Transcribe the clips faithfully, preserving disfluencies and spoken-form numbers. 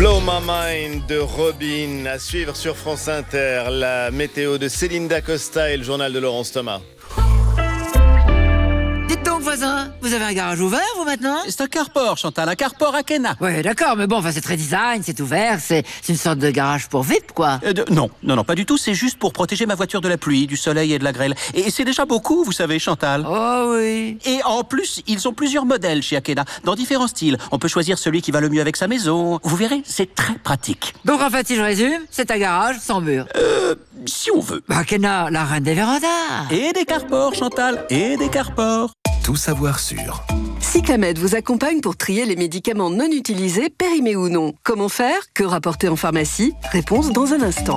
Blow My Mind de Robin, à suivre sur France Inter. La météo de Céline Dacosta et le journal de Laurence Thomas. Dites donc, voisin, vous avez un garage ouvert, vous, maintenant ? C'est un carport, Chantal, un carport à Kena. Ouais, d'accord, mais bon, enfin, c'est très design, c'est ouvert, c'est, c'est une sorte de garage pour V I P, quoi. Euh, de- non, non, non, pas du tout, c'est juste pour protéger ma voiture de la pluie, du soleil et de la grêle. Et c'est déjà beaucoup, vous savez, Chantal. Oh oui. Et en plus, ils ont plusieurs modèles chez Akena, dans différents styles. On peut choisir celui qui va le mieux avec sa maison. Vous verrez, c'est très pratique. Donc, en fait, si je résume, c'est un garage sans mur. Euh, si on veut. Bah, Kenna, la reine des vérandas. Et des carports, Chantal, et des carports. Tout savoir sur Cyclamed vous accompagne pour trier les médicaments non utilisés, périmés ou non. Comment faire ? Que rapporter en pharmacie ? Réponse dans un instant.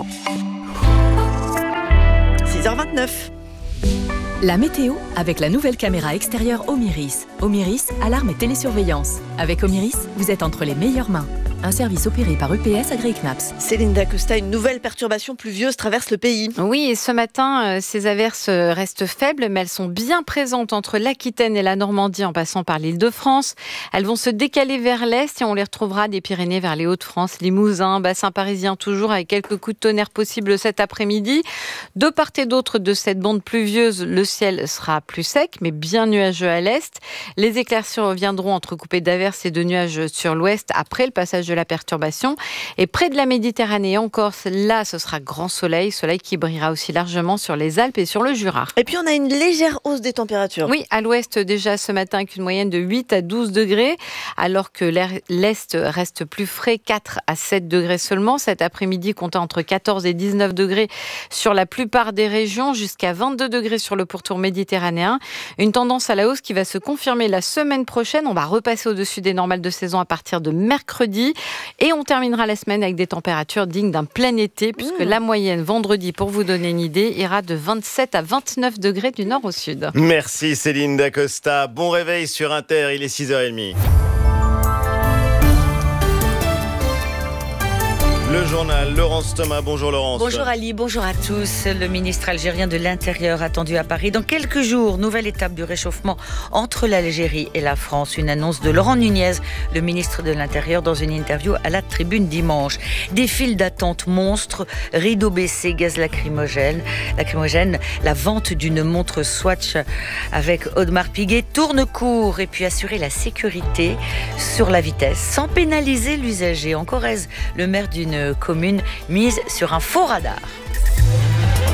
six heures vingt-neuf. La météo avec la nouvelle caméra extérieure Omiris. Omiris, alarme et télésurveillance. Avec Omiris, vous êtes entre les meilleures mains. Un service opéré par U P S Agri Knaps. Céline Dacosta, une nouvelle perturbation pluvieuse traverse le pays. Oui, et ce matin, euh, ces averses euh, restent faibles, mais elles sont bien présentes entre l'Aquitaine et la Normandie en passant par l'Île-de-France. Elles vont se décaler vers l'est et on les retrouvera des Pyrénées vers les Hauts-de-France, Limousin, bassin parisien toujours, avec quelques coups de tonnerre possibles cet après-midi. De part et d'autre de cette bande pluvieuse, le ciel sera plus sec, mais bien nuageux à l'est. Les éclaircies reviendront entrecoupées d'averses et de nuages sur l'ouest après le passage de la perturbation. Et près de la Méditerranée en Corse, là, ce sera grand soleil, soleil qui brillera aussi largement sur les Alpes et sur le Jura. Et puis on a une légère hausse des températures. Oui, à l'ouest déjà ce matin avec une moyenne de huit à douze degrés, alors que l'air, l'est reste plus frais, quatre à sept degrés seulement. Cet après-midi, comptez entre quatorze et dix-neuf degrés sur la plupart des régions, jusqu'à vingt-deux degrés sur le pourtour méditerranéen. Une tendance à la hausse qui va se confirmer la semaine prochaine. On va repasser au-dessus des normales de saison à partir de mercredi. Et on terminera la semaine avec des températures dignes d'un plein été, puisque mmh. la moyenne vendredi, pour vous donner une idée, ira de vingt-sept à vingt-neuf degrés du nord au sud. Merci Céline Dacosta. Bon réveil sur Inter, il est six heures trente. Le journal, Laurence Thomas. Bonjour Laurence. Bonjour Ali, bonjour à tous. Le ministre algérien de l'Intérieur attendu à Paris dans quelques jours. Nouvelle étape du réchauffement entre l'Algérie et la France. Une annonce de Laurent Nunez, le ministre de l'Intérieur, dans une interview à la Tribune dimanche. Des files d'attente monstres, rideaux baissés, gaz lacrymogène, lacrymogène, la vente d'une montre Swatch avec Audemars Piguet tourne court, et puis assurer la sécurité sur la vitesse sans pénaliser l'usager. En Corrèze, le maire d'une commune mise sur un faux radar.